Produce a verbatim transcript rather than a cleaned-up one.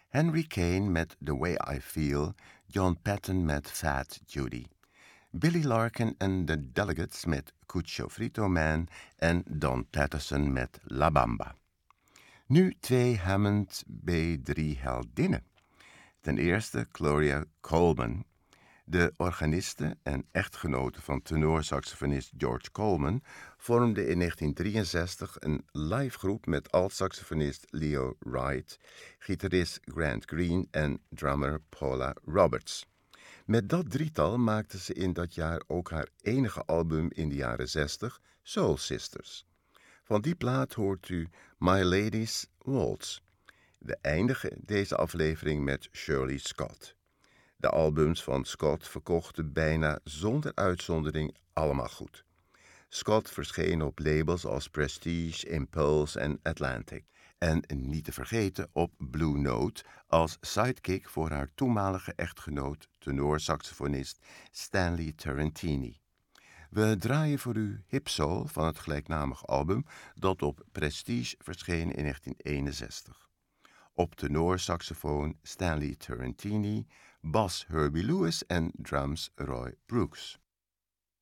Henry Kane met The Way I Feel, John Patton met Fat Judy, Billy Larkin en de Delegates met Cucho Frito Man en Don Patterson met La Bamba. Nu twee Hammond B drie heldinnen. Ten eerste Gloria Coleman. De organiste en echtgenote van tenorsaxofonist George Coleman vormde in negentien drieënzestig een livegroep met altsaxofonist Leo Wright, gitarist Grant Green en drummer Paula Roberts. Met dat drietal maakte ze in dat jaar ook haar enige album in de jaren zestig, Soul Sisters. Van die plaat hoort u My Lady's Waltz. We eindigen deze aflevering met Shirley Scott. De albums van Scott verkochten bijna zonder uitzondering allemaal goed. Scott verscheen op labels als Prestige, Impulse en Atlantic. En niet te vergeten op Blue Note als sidekick voor haar toenmalige echtgenoot, tenorsaxofonist Stanley Tarantini. We draaien voor u Hip Soul van het gelijknamig album dat op Prestige verscheen in negentien eenenzestig. Op tenorsaxofoon Stanley Tarantini, bas Herbie Lewis en drums Roy Brooks.